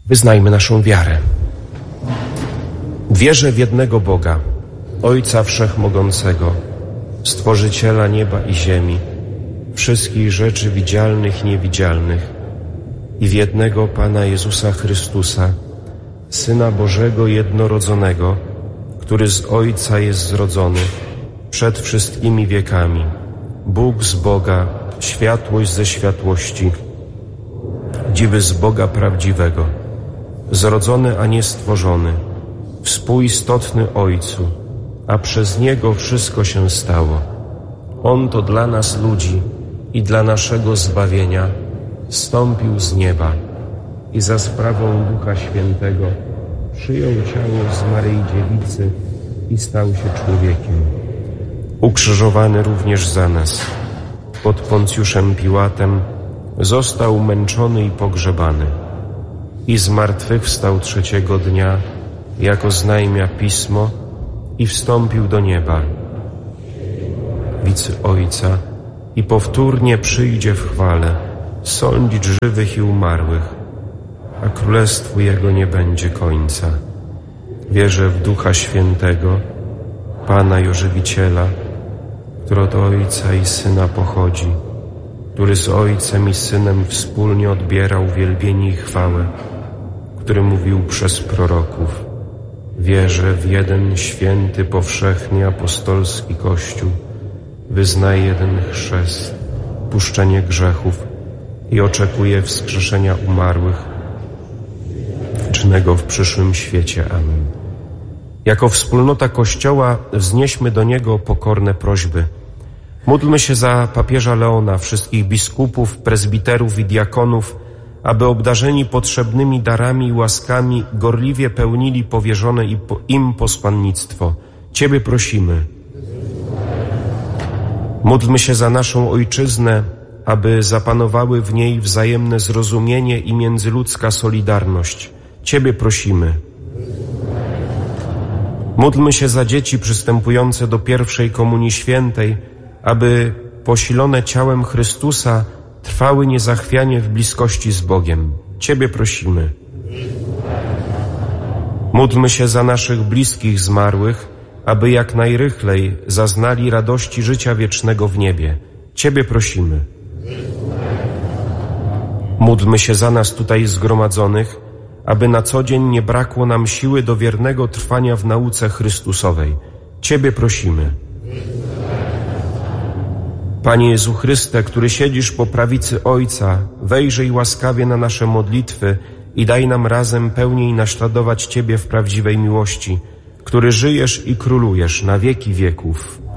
Wyznajmy naszą wiarę. Wierzę w jednego Boga, Ojca Wszechmogącego, Stworzyciela nieba i ziemi, wszystkich rzeczy widzialnych i niewidzialnych, i w jednego Pana Jezusa Chrystusa, Syna Bożego jednorodzonego, który z Ojca jest zrodzony przed wszystkimi wiekami, Bóg z Boga, światłość ze światłości, dziwy z Boga prawdziwego, zrodzony, a nie stworzony, współistotny Ojcu, a przez Niego wszystko się stało. On to dla nas ludzi i dla naszego zbawienia zstąpił z nieba i za sprawą Ducha Świętego przyjął ciało z Maryi Dziewicy i stał się człowiekiem. Ukrzyżowany również za nas, pod Poncjuszem Piłatem, został męczony i pogrzebany i zmartwychwstał trzeciego dnia, jak oznajmia Pismo, i wstąpił do nieba, wicy Ojca, i powtórnie przyjdzie w chwale sądzić żywych i umarłych, a królestwu Jego nie będzie końca. Wierzę w Ducha Świętego, Pana i Ożywiciela, który od Ojca i Syna pochodzi, który z Ojcem i Synem wspólnie odbiera uwielbienie i chwałę, który mówił przez proroków. Wierzę w jeden święty, powszechny, apostolski Kościół, wyznaję jeden chrzest, puszczenie grzechów i oczekuję wskrzeszenia umarłych, wiecznego w przyszłym świecie. Amen. Jako wspólnota Kościoła wznieśmy do Niego pokorne prośby. Módlmy się za papieża Leona, wszystkich biskupów, prezbiterów i diakonów, aby obdarzeni potrzebnymi darami i łaskami gorliwie pełnili powierzone im posłannictwo. Ciebie prosimy. Módlmy się za naszą Ojczyznę, aby zapanowały w niej wzajemne zrozumienie i międzyludzka solidarność. Ciebie prosimy. Módlmy się za dzieci przystępujące do pierwszej Komunii Świętej, aby posilone ciałem Chrystusa trwały niezachwianie w bliskości z Bogiem. Ciebie prosimy. Módlmy się za naszych bliskich zmarłych, aby jak najrychlej zaznali radości życia wiecznego w niebie. Ciebie prosimy. Módlmy się za nas tutaj zgromadzonych, aby na co dzień nie brakło nam siły do wiernego trwania w nauce Chrystusowej. Ciebie prosimy. Panie Jezu Chryste, który siedzisz po prawicy Ojca, wejrzyj łaskawie na nasze modlitwy i daj nam razem pełniej naśladować Ciebie w prawdziwej miłości, który żyjesz i królujesz na wieki wieków.